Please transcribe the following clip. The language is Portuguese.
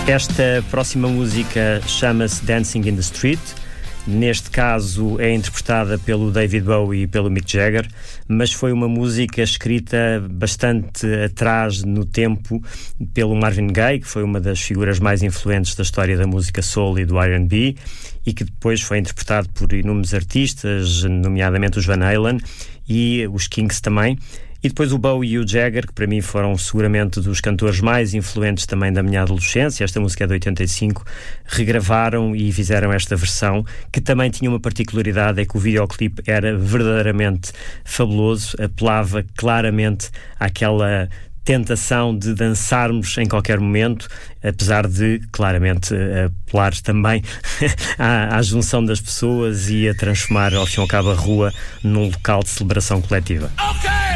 Esta próxima música chama-se Dancing in the Street. Neste caso é interpretada pelo David Bowie e pelo Mick Jagger, mas foi uma música escrita bastante atrás no tempo pelo Marvin Gaye, que foi uma das figuras mais influentes da história da música soul e do R&B, e que depois foi interpretado por inúmeros artistas, nomeadamente os Van Halen e os Kinks também. E depois o Bowie e o Jagger, que para mim foram seguramente dos cantores mais influentes também da minha adolescência, esta música é de 85, regravaram e fizeram esta versão, que também tinha uma particularidade, é que o videoclipe era verdadeiramente fabuloso, apelava claramente àquela tentação de dançarmos em qualquer momento, apesar de, claramente, apelar também à junção das pessoas e a transformar, ao fim e ao cabo, a rua num local de celebração coletiva.